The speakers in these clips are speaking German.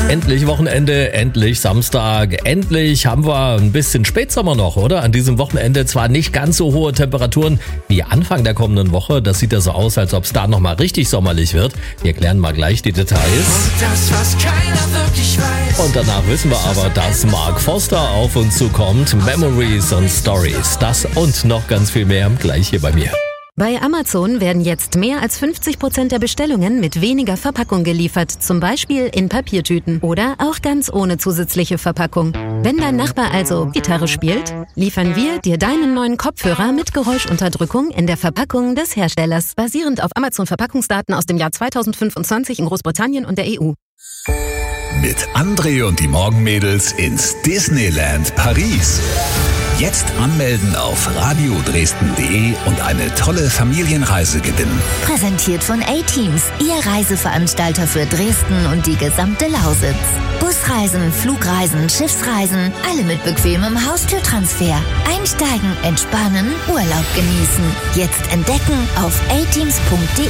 Endlich Wochenende, endlich Samstag, endlich haben wir ein bisschen Spätsommer noch, oder? An diesem Wochenende zwar nicht ganz so hohe Temperaturen wie Anfang der kommenden Woche. Das sieht ja so aus, als ob es da nochmal richtig sommerlich wird. Wir klären mal gleich die Details. Und das, was keiner wirklich weiß. Und danach wissen wir aber, dass Mark Foster auf uns zukommt. Memories und Stories. Das und noch ganz viel mehr gleich hier bei mir. Bei Amazon werden jetzt mehr als 50% der Bestellungen mit weniger Verpackung geliefert, zum Beispiel in Papiertüten oder auch ganz ohne zusätzliche Verpackung. Wenn dein Nachbar also Gitarre spielt, liefern wir dir deinen neuen Kopfhörer mit Geräuschunterdrückung in der Verpackung des Herstellers, basierend auf Amazon-Verpackungsdaten aus dem Jahr 2025 in Großbritannien und der EU. Mit André und die Morgenmädels ins Disneyland Paris. Jetzt anmelden auf radiodresden.de und eine tolle Familienreise gewinnen. Präsentiert von A-Teams, Ihr Reiseveranstalter für Dresden und die gesamte Lausitz. Busreisen, Flugreisen, Schiffsreisen, alle mit bequemem Haustürtransfer. Einsteigen, entspannen, Urlaub genießen. Jetzt entdecken auf ateams.de.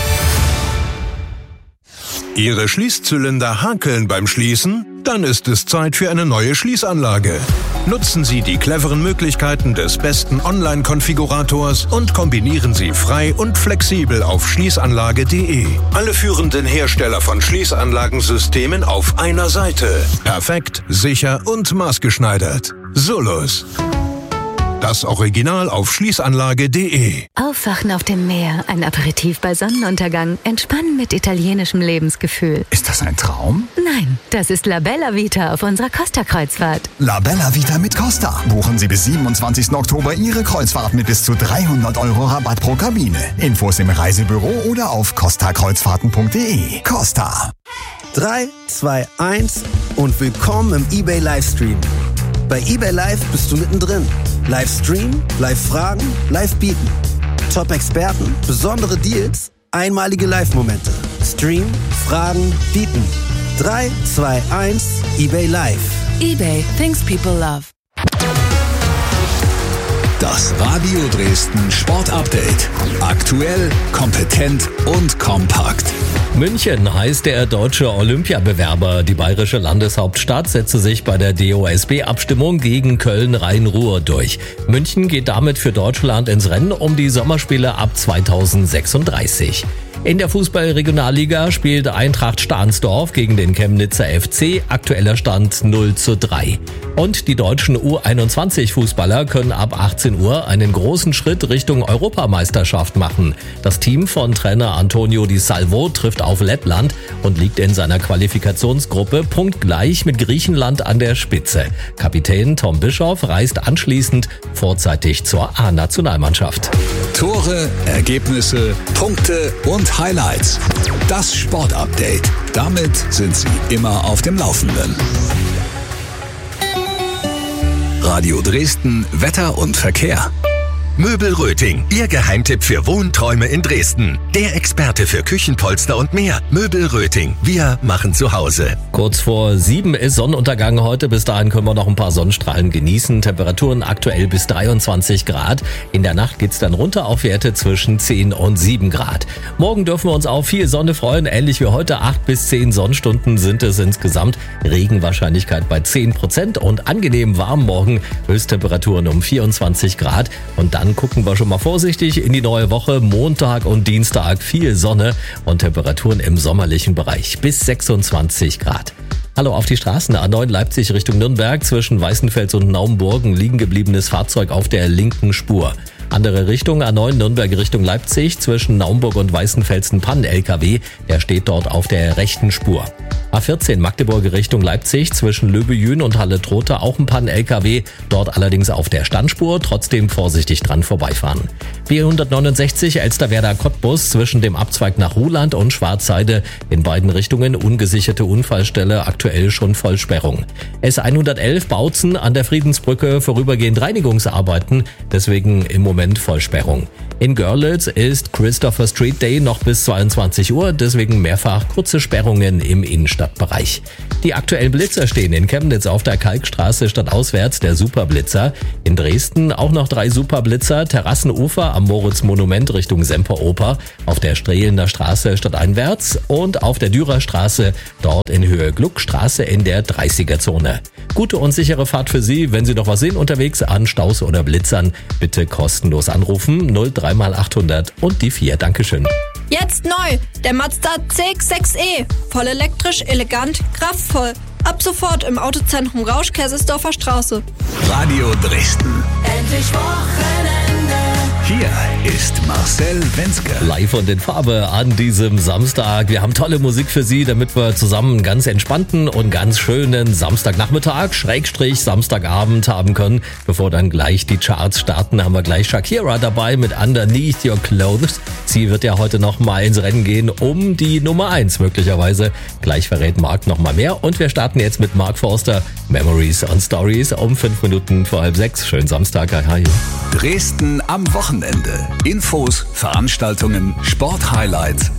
Ihre Schließzylinder hakeln beim Schließen? Dann ist es Zeit für eine neue Schließanlage. Nutzen Sie die cleveren Möglichkeiten des besten Online-Konfigurators und kombinieren Sie frei und flexibel auf schließanlage.de. Alle führenden Hersteller von Schließanlagensystemen auf einer Seite. Perfekt, sicher und maßgeschneidert. Solus. Das Original auf schließanlage.de. Aufwachen auf dem Meer, ein Aperitif bei Sonnenuntergang, entspannen mit italienischem Lebensgefühl. Ist das ein Traum? Nein, das ist La Bella Vita auf unserer Costa-Kreuzfahrt. La Bella Vita mit Costa. Buchen Sie bis 27. Oktober Ihre Kreuzfahrt mit bis zu 300 € Rabatt pro Kabine. Infos im Reisebüro oder auf costakreuzfahrten.de. Costa. 3, 2, 1 und willkommen im eBay Livestream. Bei eBay Live bist du mittendrin. Livestream, Live-Fragen, Live-Bieten. Top-Experten, besondere Deals, einmalige Live-Momente. Stream, Fragen, Bieten. 3, 2, 1, eBay Live. eBay, things people love. Das Radio Dresden Sport Update. Aktuell, kompetent und kompakt. München heißt der deutsche Olympiabewerber. Die bayerische Landeshauptstadt setzte sich bei der DOSB-Abstimmung gegen Köln-Rhein-Ruhr durch. München geht damit für Deutschland ins Rennen um die Sommerspiele ab 2036. In der Fußball-Regionalliga spielt Eintracht Stahnsdorf gegen den Chemnitzer FC, aktueller Stand 0:3. Und die deutschen U21-Fußballer können ab 18 Uhr einen großen Schritt Richtung Europameisterschaft machen. Das Team von Trainer Antonio Di Salvo trifft auf Lettland und liegt in seiner Qualifikationsgruppe punktgleich mit Griechenland an der Spitze. Kapitän Tom Bischoff reist anschließend vorzeitig zur A-Nationalmannschaft. Tore, Ergebnisse, Punkte und Highlights. Das Sportupdate. Damit sind Sie immer auf dem Laufenden. Radio Dresden, Wetter und Verkehr. Möbel Röting, Ihr Geheimtipp für Wohnträume in Dresden. Der Experte für Küchenpolster und mehr. Möbel Röting, wir machen zu Hause. Kurz vor 7 ist Sonnenuntergang heute. Bis dahin können wir noch ein paar Sonnenstrahlen genießen. Temperaturen aktuell bis 23 Grad. In der Nacht geht's dann runter auf Werte zwischen 10 und 7 Grad. Morgen dürfen wir uns auf viel Sonne freuen. Ähnlich wie heute 8 bis 10 Sonnenstunden sind es insgesamt. Regenwahrscheinlichkeit bei 10% und angenehm warm morgen. Höchsttemperaturen um 24 Grad. Und dann gucken wir schon mal vorsichtig in die neue Woche. Montag und Dienstag viel Sonne und Temperaturen im sommerlichen Bereich bis 26 Grad. Hallo auf die Straßen. A9 Leipzig Richtung Nürnberg. Zwischen Weißenfels und Naumburg ein liegen gebliebenes Fahrzeug auf der linken Spur. Andere Richtung, A9 Nürnberg Richtung Leipzig. Zwischen Naumburg und Weißenfels ein Pannen-LKW. Der steht dort auf der rechten Spur. A14 Magdeburg Richtung Leipzig. Zwischen Löbejün und Halle-Trotha auch ein Pannen-LKW. Dort allerdings auf der Standspur. Trotzdem vorsichtig dran vorbeifahren. B169 Elsterwerda-Cottbus zwischen dem Abzweig nach Ruhland und Schwarzheide. In beiden Richtungen ungesicherte Unfallstelle. Aktuell schon Vollsperrung. S111 Bautzen an der Friedensbrücke vorübergehend Reinigungsarbeiten. Deswegen im Moment Vollsperrung. In Görlitz ist Christopher Street Day noch bis 22 Uhr, deswegen mehrfach kurze Sperrungen im Innenstadtbereich. Die aktuellen Blitzer stehen in Chemnitz auf der Kalkstraße stadtauswärts der Superblitzer. In Dresden auch noch 3 Superblitzer, Terrassenufer am Moritz-Monument Richtung Semperoper, auf der Strehlener Straße stadteinwärts und auf der Dürerstraße dort in Höhe Gluckstraße in der 30er-Zone. Gute und sichere Fahrt für Sie. Wenn Sie noch was sehen unterwegs an Staus oder Blitzern, bitte kostenlos anrufen 03 mal 800 und die 4. Dankeschön. Jetzt neu, der Mazda CX-6e. Voll elektrisch, elegant, kraftvoll. Ab sofort im Autozentrum Rausch, Kaisersdorfer Straße. Radio Dresden. Endlich Wochenende. Hier ist Marcel Wenzke. Live und in Farbe an diesem Samstag. Wir haben tolle Musik für Sie, damit wir zusammen einen ganz entspannten und ganz schönen Samstagnachmittag, / Samstagabend haben können. Bevor dann gleich die Charts starten, haben wir gleich Shakira dabei mit Underneath Your Clothes. Sie wird ja heute noch mal ins Rennen gehen um die Nummer 1 möglicherweise. Gleich verrät Marc noch mal mehr. Und wir starten jetzt mit Mark Forster, Memories on Stories um 5 Minuten vor 5:30. Schönen Samstag. Hi. Dresden am Wochenende. Infos, Veranstaltungen, Sporthighlights